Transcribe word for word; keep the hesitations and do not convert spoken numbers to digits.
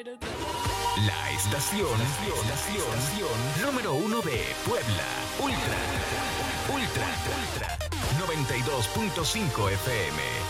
La estación, estación, estación número uno de Puebla. Ultra, Ultra, Ultra. noventa y dos punto cinco F M.